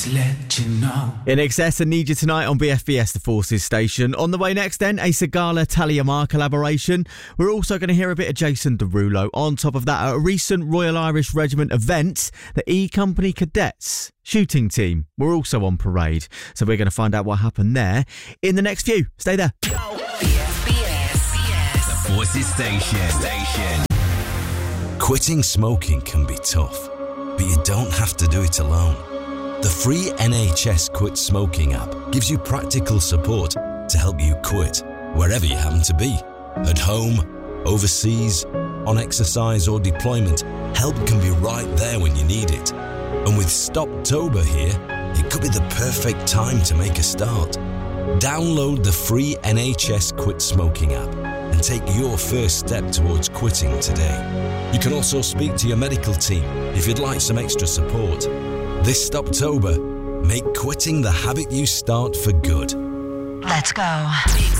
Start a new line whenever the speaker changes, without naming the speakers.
to let you know.
In Excess and Need You Tonight on BFBS, the Forces station. On the way next then, a Sigala Talia Mar collaboration. We're also going to hear a bit of Jason Derulo. On top of that, at a recent Royal Irish Regiment event, the E Company Cadets shooting team were also on parade. So we're going to find out what happened there in the next few. Stay there.
BFBS,
The Forces station.
Quitting smoking can be tough, but you don't have to do it alone. The free NHS Quit Smoking app gives you practical support to help you quit wherever you happen to be. At home, overseas, on exercise or deployment, help can be right there when you need it. And with Stoptober here, it could be the perfect time to make a start. Download the free NHS Quit Smoking app and take your first step towards quitting today. You can also speak to your medical team if you'd like some extra support. This Stoptober, make quitting the habit you start for good.
let's go.